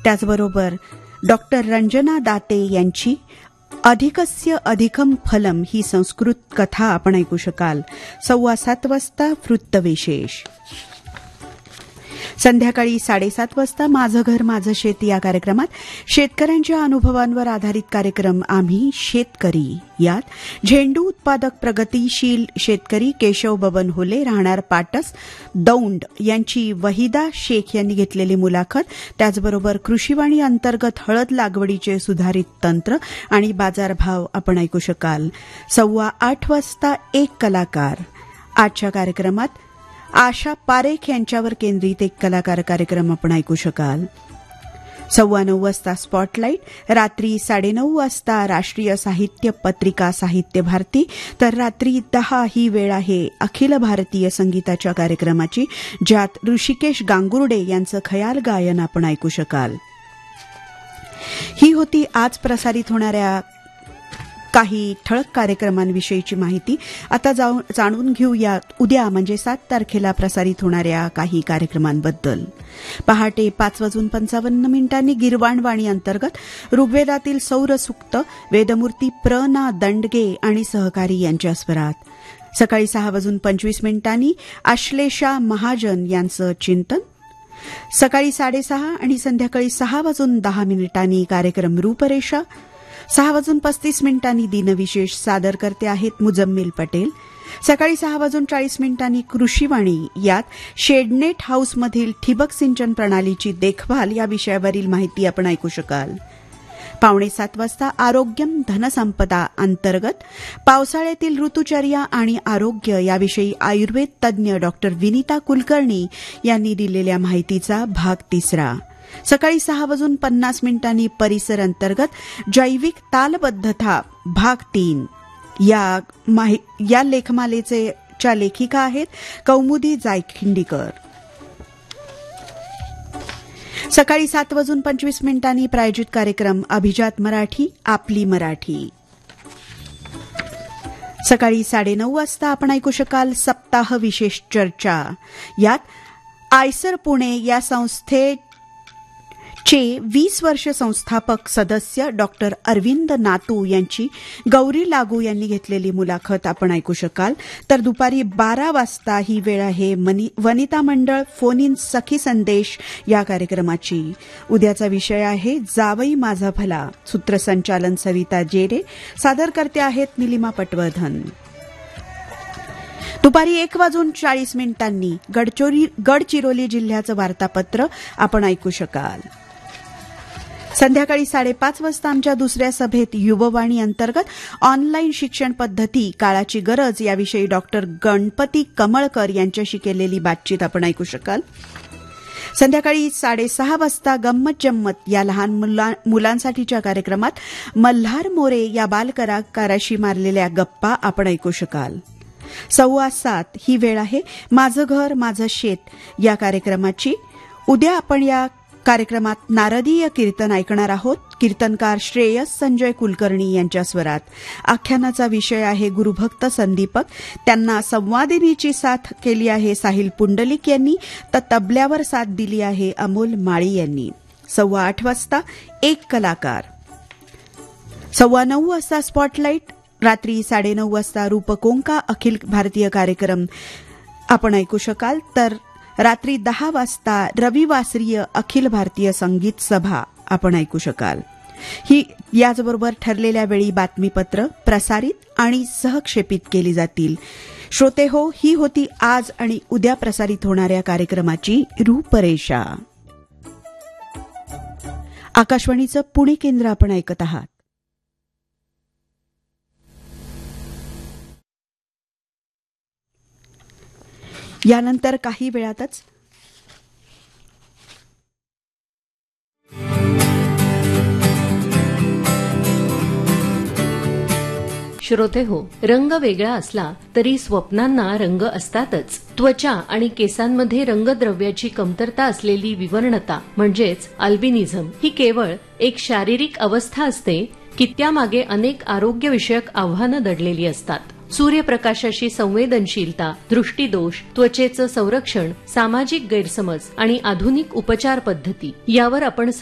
त्याचबरोबर डॉक्टर रंजना दाते यांची अधिकस्य अधिकम फलम ही संस्कृत कथा आपण ऐकू शकाल. 7:15 वाजता वृत्तविशेष. संध्याकाळी 7:30 वाजता माझं घर माझं शेत या कार्यक्रमात शेतकऱ्यांच्या अनुभवांवर आधारित कार्यक्रम आम्ही शेतकरी. यात झेंडू उत्पादक प्रगतीशील शेतकरी केशव बबन होले राहणार पाटस दौंड यांची वहिदा शेख यांनी घेतलेली मुलाखत. त्याचबरोबर कृषीवाणी अंतर्गत हळद लागवडीचे सुधारित तंत्र आणि बाजारभाव आपण ऐकू शकाल. 8:15 वाजता एक कलाकार. आजच्या कार्यक्रमात आशा पारेख यांच्यावर केंद्रित एक कलाकार कार्यक्रम आपण ऐकू शकाल. 9:15 वाजता स्पॉटलाईट. रात्री 9:30 वाजता राष्ट्रीय साहित्य पत्रिका साहित्य भारती. तर रात्री 10 ही वेळ आहे अखिल भारतीय संगीताच्या कार्यक्रमाची, ज्यात ऋषिकेश गांगुर्डे यांचं खयाल गायन आपण ऐकू शकाल. ही होती आज प्रसारित होणाऱ्या काही ठळक कार्यक्रमांविषयीची माहिती. आता जाणून घेऊया उद्या म्हणजे 7 तारखेला प्रसारित होणाऱ्या काही कार्यक्रमांबद्दल. पहाटे 5:55 गिरवाणवाणी अंतर्गत ऋग्वेदातील सौरसूक्त वेदमूर्ती प्र. ना. दंडगे आणि सहकारी यांच्या स्वरात. सकाळी 6:25 आश्लेषा महाजन यांचं चिंतन. सकाळी 6:30 आणि संध्याकाळी 6:10 कार्यक्रम रूपरेषा. 6:35 दिनविशेष. सादर करते आहेत मुजम्मिल पटेल. सकाळी 6:40 कृषीवाणी. यात शेडनेट हाऊसमधील ठिबक सिंचन प्रणालीची देखभाल या विषयावरील माहिती आपण ऐकू शकाल. 6:45 वाजता आरोग्यम धनसंपदा अंतर्गत पावसाळ्यातील ऋतुचर्या आणि आरोग्य याविषयी आयुर्वेद तज्ज्ञ डॉक्टर विनीता कुलकर्णी यांनी दिलेल्या माहितीचा भाग 3. सकाळी 6:50 परिसर अंतर्गत जैविक तालबद्धता भाग 3 या लेखमालेच्या लेखिका आहेत कौमुदी जायखिंडीकर. सकाळी 7:25 प्रायोजित कार्यक्रम अभिजात मराठी आपली मराठी. सकाळी 9:30 वाजता आपण ऐकू शकाल सप्ताह विशेष चर्चा. यात आयसर पुणे या संस्थेचे 20 वर्ष संस्थापक सदस्य डॉक्टर अरविंद नातू यांची गौरी लागू यांनी घेतलेली मुलाखत आपण ऐकू शकाल. तर दुपारी 12 वाजता ही वेळ आहे वनिता मंडळ फोन इन सखी संदेश या कार्यक्रमाची. उद्याचा विषय आहे जावई माझा भला. सूत्रसंचालन सविता जेरे. सादर करते आहेत निलिमा पटवर्धन. दुपारी 1:40 गडचिरोली जिल्ह्याचं वार्तापत्र आपण ऐकू शकाल. संध्याकाळी 5:30 वाजता आमच्या दुसऱ्या सभेत युववाणी अंतर्गत ऑनलाईन शिक्षण पद्धती काळाची गरज याविषयी डॉक्टर गणपती कमळकर यांच्याशी केलेली बातचीत आपण ऐकू शकाल. संध्याकाळी 6:30 वाजता गंमत जम्मत या लहान मुलांसाठीच्या कार्यक्रमात मल्हार मोरे या बालकलाकाराशी मारलेल्या गप्पा आपण ऐकू शकाल. 6:15 ही वेळ आहे माझं घर माझं शेत या कार्यक्रमाची. उद्या आपण या कार्यक्रमात नारदीय कीर्तन ऐकणार आहोत. कीर्तनकार श्रेयस संजय कुलकर्णी यांच्या स्वरात. आख्यानाचा विषय आहे गुरुभक्त संदीपक. त्यांना संवादिनीची साथ केली आहे साहिल पुंडलिक यांनी, तर तबल्यावर साथ दिली आहे अमोल माळी यांनी. 8:15 वाजता एक कलाकार. 9:15 वाजता स्पॉटलाईट. रात्री 9:30 वाजता रूपकोंका अखिल भारतीय कार्यक्रम आपण ऐकू शकाल. तर रात्री 10 वाजता रविवासरीय अखिल भारतीय संगीत सभा आपण ऐकू शकाल. ही याचबरोबर ठरलेल्या वेळी बातमीपत्र प्रसारित आणि सहक्षेपित केली जातील. श्रोते हो, ही होती आज आणि उद्या प्रसारित होणाऱ्या कार्यक्रमाची रूपरेषा. आकाशवाणीचं पुणे केंद्र आपण ऐकत आहात. यानंतर काही वेळातच श्रोते हो, रंग वेगळा असला तरी स्वप्नांना रंग असतातच. त्वचा आणि केसांमध्ये रंगद्रव्याची कमतरता असलेली विवर्णता म्हणजेच अल्बिनिझम ही केवळ एक शारीरिक अवस्था असते की त्यामागे अनेक आरोग्यविषयक आव्हानं दडलेली असतात. सूर्यप्रकाशाशी संवेदनशीलता, दृष्टीदोष, त्वचेचं संरक्षण, सामाजिक गैरसमज आणि आधुनिक उपचार पद्धती यावर आपण